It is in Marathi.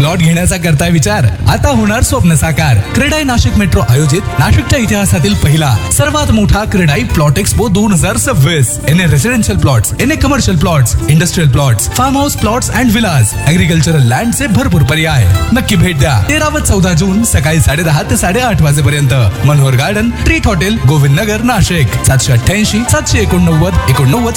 प्लॉट घेण्याचा करताय विचार? आता होणार स्वप्न साकार. क्रेडाई नाशिक मेट्रो आयोजित नाशिकच्या इतिहासातील पहिला सर्वात मोठा क्रेडाई प्लॉट एक्सपो 2026. याने रेसिडेन्शियल प्लॉट्स, याने commercial plots, industrial plots, form house plots and Vilas, agricultural land चे भरपूर पर्याय. नक्की भेट द्या. 13 व 14 जून सकाळी 10:30 ते 8:30 वाजेपर्यंत. Manohar garden, treat hotel, Govind Nagar, Nashik. 788 789 89